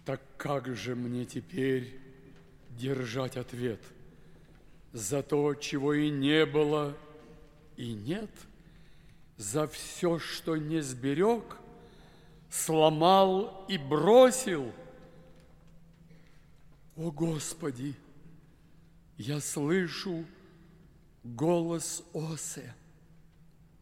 Так как же мне теперь держать ответ за то, чего и не было, и нет, за все, что не сберег, сломал и бросил? О, Господи, я слышу голос Осе.